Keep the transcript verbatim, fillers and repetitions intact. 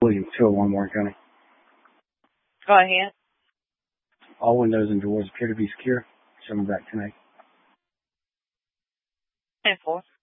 William, two oh one Warren County. Go ahead. All windows and doors appear to be secure. Show me back tonight. ten four.